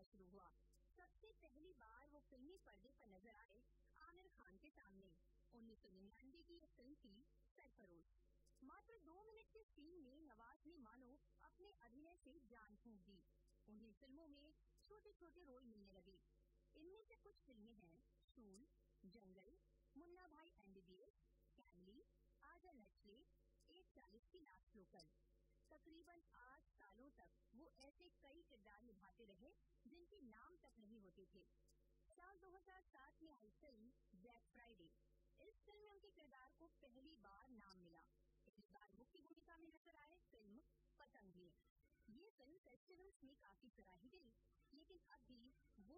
शुरू हुआ। सबसे पहली बार वो फिल्मी पर्दे पर नजर आए आमिर खान के सामने। 1999 की ये फिल्म थी सरफरोश। मात्र 2 मिनट के सीन में नवाज ने मानो अपने अभिनय से जान फूंक दी। उन्हें फिल्मों में छोटे छोटे रोल मिलने लगे। इनमें से कुछ फिल्में हैं शूल, जंगल, मुन्ना भाई MBBS, फैमिली, आजा नच ले, 140 की लास्ट लोकल। तकरीबन 8 सालों तक वो ऐसे कई किरदार निभाते रहे जिनके नाम तक नहीं होते थे। साल 2007 में आई फिल्म ब्लैक फ्राइडे। इस फिल्म में उनके किरदार को पहली बार नाम मिला। पहली बार मुख्य भूमिका में नजर आए फिल्म पतंग में। ये फिल्म फेस्टिवल्स में काफी सराही गई, लेकिन अब भी वो